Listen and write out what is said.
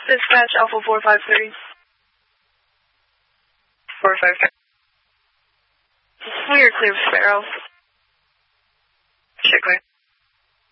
Dispatch Alpha 453. 453. We are clear, Sparrow. Check clear.